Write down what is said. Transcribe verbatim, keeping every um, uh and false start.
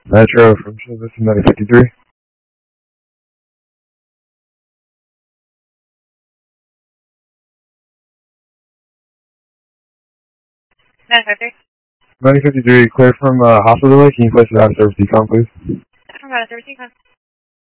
Metro from Service ninety fifty-three. nine five three. ninety fifty-three, clear from uh, hospital. Can you place it out of service decon, please? From out of service decon.